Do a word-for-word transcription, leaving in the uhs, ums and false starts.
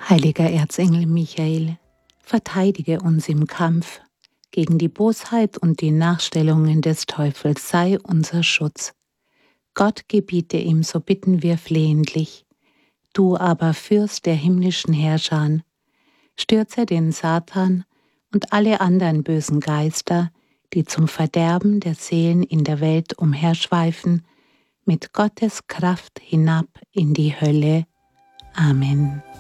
Heiliger Erzengel Michael, verteidige uns im Kampf. Gegen die Bosheit und die Nachstellungen des Teufels sei unser Schutz. Gott gebiete ihm, so bitten wir flehentlich. Du aber, Fürst der himmlischen Herrscher, stürze den Satan und alle anderen bösen Geister, die zum Verderben der Seelen in der Welt umherschweifen, mit Gottes Kraft hinab in die Hölle. Amen.